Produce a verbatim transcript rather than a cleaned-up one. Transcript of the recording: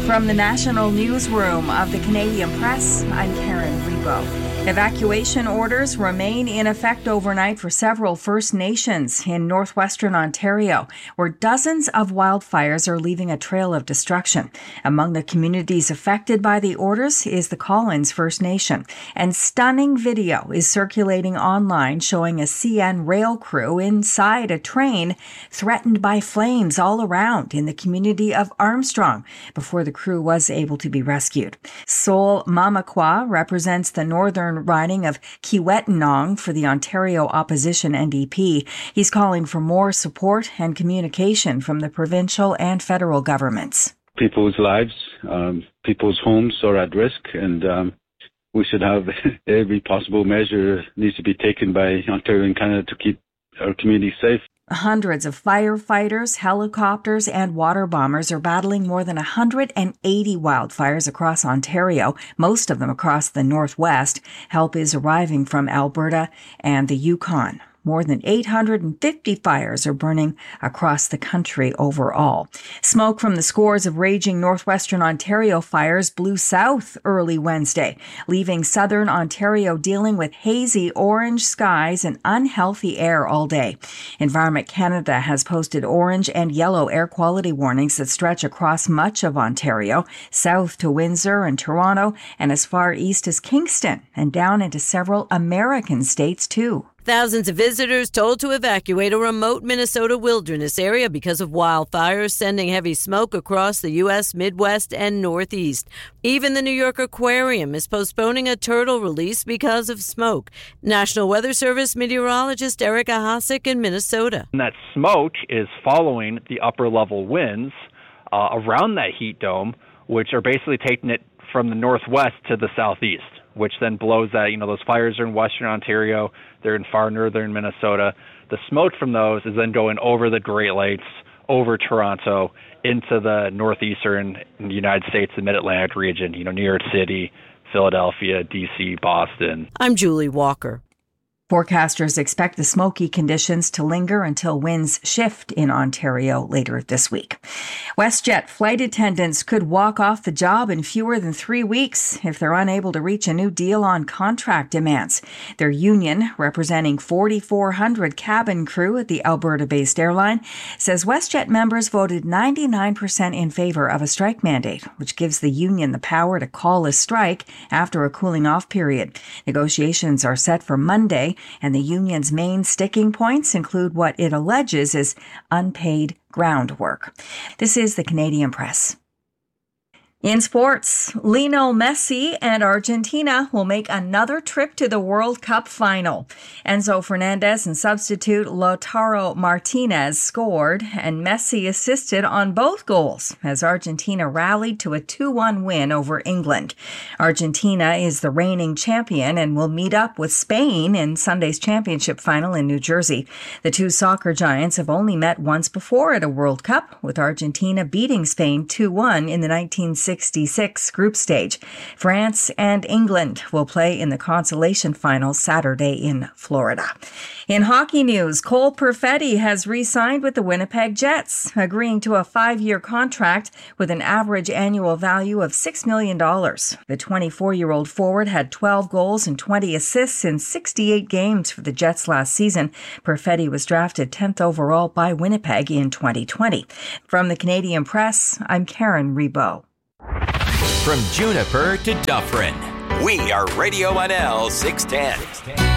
From the National Newsroom of the Canadian Press, I'm Karen Rebo. Evacuation orders remain in effect overnight for several First Nations in northwestern Ontario, where dozens of wildfires are leaving a trail of destruction. Among the communities affected by the orders is the Collins First Nation, and stunning video is circulating online showing a C N rail crew inside a train threatened by flames all around in the community of Armstrong before the crew was able to be rescued. Sol Mamakwa represents the northern riding of Kiiwetinoong for the Ontario Opposition N D P. He's calling for more support and communication from the provincial and federal governments. People's lives, um, people's homes are at risk, and um, we should have every possible measure needs to be taken by Ontario and Canada to keep our community safe. Hundreds of firefighters, helicopters, and water bombers are battling more than one hundred eighty wildfires across Ontario, most of them across the Northwest. Help is arriving from Alberta and the Yukon. More than eight hundred fifty fires are burning across the country overall. Smoke from the scores of raging northwestern Ontario fires blew south early Wednesday, leaving southern Ontario dealing with hazy orange skies and unhealthy air all day. Environment Canada has posted orange and yellow air quality warnings that stretch across much of Ontario, south to Windsor and Toronto, and as far east as Kingston, and down into several American states too. Thousands of visitors told to evacuate a remote Minnesota wilderness area because of wildfires, sending heavy smoke across the U S Midwest and Northeast. Even the New York Aquarium is postponing a turtle release because of smoke. National Weather Service meteorologist Erica Hossack in Minnesota. And that smoke is following the upper level winds uh, around that heat dome, which are basically taking it from the northwest to the southeast, which then blows that, you know, those fires are in western Ontario, they're in far northern Minnesota. The smoke from those is then going over the Great Lakes, over Toronto, into the northeastern United States, the Mid-Atlantic region, you know, New York City, Philadelphia, D C, Boston. I'm Julie Walker. Forecasters expect the smoky conditions to linger until winds shift in Ontario later this week. WestJet flight attendants could walk off the job in fewer than three weeks if they're unable to reach a new deal on contract demands. Their union, representing forty-four hundred cabin crew at the Alberta-based airline, says WestJet members voted ninety-nine percent in favor of a strike mandate, which gives the union the power to call a strike after a cooling-off period. Negotiations are set for Monday, and the union's main sticking points include what it alleges is unpaid groundwork. This is the Canadian Press. In sports, Lionel Messi and Argentina will make another trip to the World Cup final. Enzo Fernandez and substitute Lautaro Martinez scored, and Messi assisted on both goals as Argentina rallied to a two one win over England. Argentina is the reigning champion and will meet up with Spain in Sunday's championship final in New Jersey. The two soccer giants have only met once before at a World Cup, with Argentina beating Spain two one in the nineteen sixty-six group stage. France and England will play in the consolation final Saturday in Florida. In hockey news, Cole Perfetti has re-signed with the Winnipeg Jets, agreeing to a five-year contract with an average annual value of six million dollars. The twenty-four-year-old forward had twelve goals and twenty assists in sixty-eight games for the Jets last season. Perfetti was drafted tenth overall by Winnipeg in twenty twenty. From the Canadian Press, I'm Karen Rebo. From Juniper to Dufferin, we are Radio one L six ten.